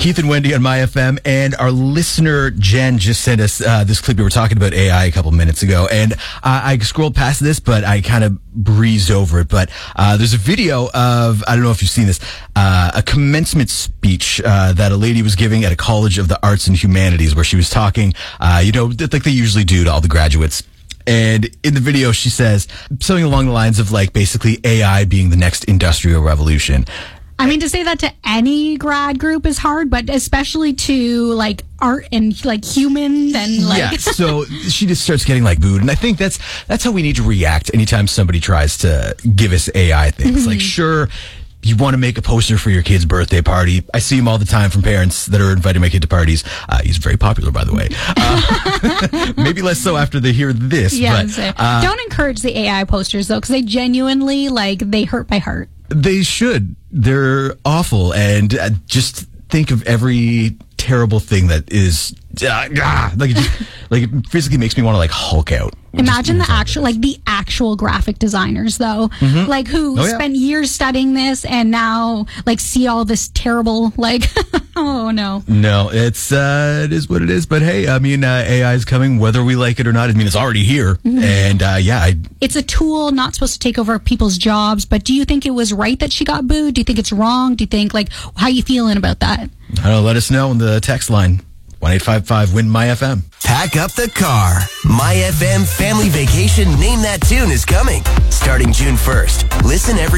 Keith and Wendy on My FM, and our listener Jen just sent us this clip. We were talking about AI a couple minutes ago, and I scrolled past this, but I kind of breezed over it. But there's a video of, I don't know if you've seen this, a commencement speech that a lady was giving at a College of the Arts and Humanities, where she was talking, like they usually do to all the graduates. And in the video, she says something along the lines of, like, basically AI being the next industrial revolution. I mean, to say that to any grad group is hard, but especially to, like, art and, like, human and, like... Yeah, so she just starts getting, like, booed. And I think that's how we need to react anytime somebody tries to give us AI things. Mm-hmm. Like, sure, you want to make a poster for your kid's birthday party. I see them all the time from parents that are inviting my kid to parties. He's very popular, by the way. Maybe less so after they hear this. Yeah, but, don't encourage the AI posters, though, because they genuinely, like, they hurt my heart. They should. They're awful. And just think of every terrible thing that is... it physically makes me want to, like, Hulk out. Imagine the actual graphic designers, though, like, who spent years studying this and now, like, see all this terrible, like, oh no. No, it is what it is. But hey, I mean, AI is coming, whether we like it or not. I mean, it's already here, and it's a tool, not supposed to take over people's jobs. But do you think it was right that she got booed? Do you think it's wrong? Do you think, like, how are you feeling about that? I don't know. Let us know on the text line. 1-855-WIN-MY-FM. Pack up the car. My FM Family Vacation Name That Tune is coming. Starting June 1st. Listen every